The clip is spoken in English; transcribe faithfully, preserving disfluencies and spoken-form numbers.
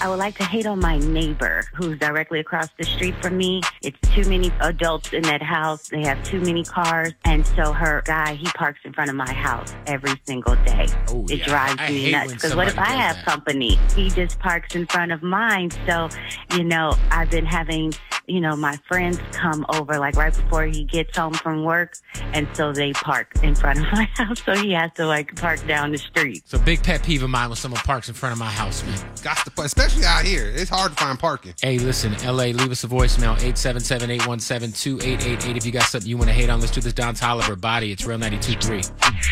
I would like to hate on my neighbor who's directly across the street from me. It's too many adults in that house. They have too many cars. And so her guy, he parks in front of my house every single day. Oh, it yeah. drives I, I me nuts. Because what if I have that. company? He just parks in front of mine. So, you know, I've been having, you know, my friends come over like right before he gets home from work. And so they park in front of my house. So he has to like park down the street. So big pet peeve of mine when someone parks in front of my house, man. Got to, especially out here. It's hard to find parking. Hey, listen, L A, leave us a voicemail, eight seven seven, eight one seven, two eight eight eight. If you got something you want to hate on, let's do this Don Toliver Body. It's Real ninety-two point three.